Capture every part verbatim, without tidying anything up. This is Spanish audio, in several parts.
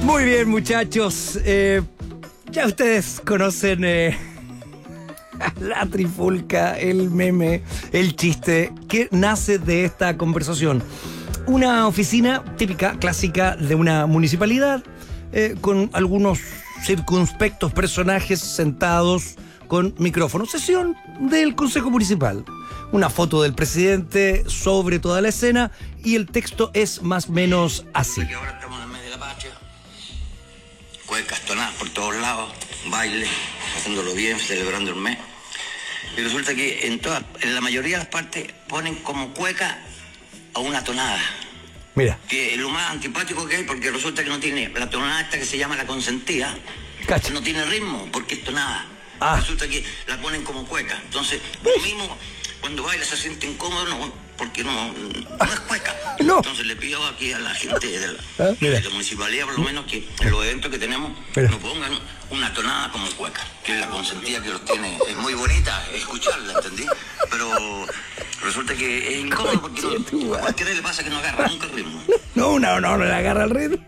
Muy bien, muchachos. Eh, ya ustedes conocen eh, la trifulca, el meme, el chiste que nace de esta conversación. Una oficina típica, clásica de una municipalidad, eh, con algunos circunspectos personajes sentados con micrófono. Sesión del Consejo Municipal. Una foto del presidente sobre toda la escena y el texto es más o menos así. Aquí ahora estamos en el mes de la patria. Cuecas, tonadas por todos lados, baile, haciéndolo bien, celebrando el mes. Y resulta que en todas, en la mayoría de las partes ponen como cueca a una tonada. Mira. Que es lo más antipático que hay, porque resulta que no tiene la tonada esta que se llama la consentida. Cacha. No tiene ritmo, porque es tonada. Ah. Resulta que la ponen como cueca. Entonces, lo mismo, cuando baila se siente incómodo, no, porque no, no es cueca. No. Entonces le pido aquí a la gente de la, Ah, de la municipalidad, por lo menos, que en los eventos que tenemos, Mira. nos pongan una tonada como cueca, que es la consentida que los tiene. Es muy bonita escucharla, ¿entendí? Pero resulta que es incómodo porque no, a cualquiera le pasa que no agarra nunca el ritmo. No, no, no, no le agarra el ritmo.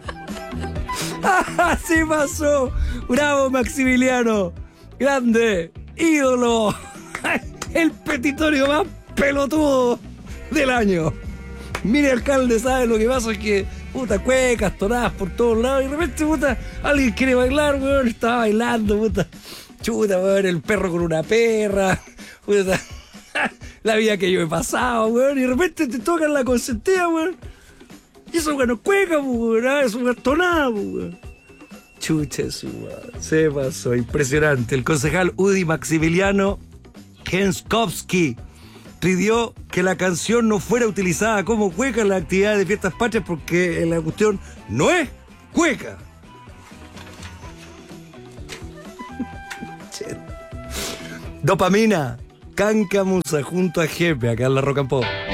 ¡Así pasó! ¡Bravo, Maximiliano! ¡Grande! ¡Ídolo! El petitorio más pelotudo del año. Mire, alcalde, ¿sabe lo que pasa? Es que, puta, cuecas, tonadas por todos lados. Y de repente, puta, alguien quiere bailar, weón. Estaba bailando, puta. Chuta, weón, el perro con una perra. Puta, la vida que yo he pasado, weón. Y de repente te tocan la consentida, weón. Y eso, weón, no es cueca, weón. ¿Ah? Eso es tonada, weón. Chucha, su madre. Se pasó. Impresionante. El concejal Udi Maximiliano Henskowski pidió que la canción no fuera utilizada como cueca en las actividades de fiestas patrias porque la cuestión no es cueca. Dopamina, Cancamusa junto a Jepe, acá en la Rock and Pop.